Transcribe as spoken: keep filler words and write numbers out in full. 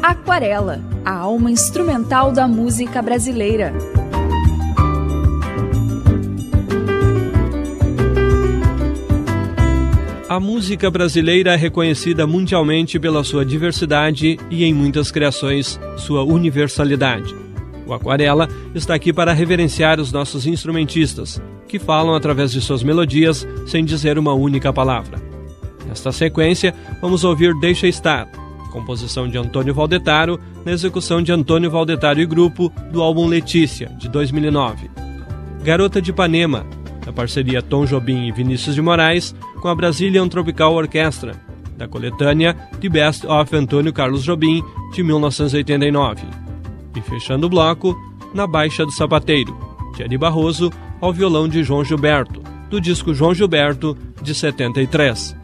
Aquarela, a alma instrumental da música brasileira. A música brasileira é reconhecida mundialmente pela sua diversidade e, em muitas criações, sua universalidade. O Aquarela está aqui para reverenciar os nossos instrumentistas, que falam através de suas melodias sem dizer uma única palavra. Nesta sequência, vamos ouvir Deixa Estar, composição de Antônio Valdetaro, na execução de Antônio Valdetaro e Grupo, do álbum Letícia, de dois mil e nove. Garota de Ipanema, da parceria Tom Jobim e Vinícius de Moraes, com a Brazilian Tropical Orchestra, da coletânea The Best of Antônio Carlos Jobim, de mil novecentos e oitenta e nove. E fechando o bloco, Na Baixa do Sapateiro, de Ari Barroso, ao violão de João Gilberto, do disco João Gilberto, de setenta e três.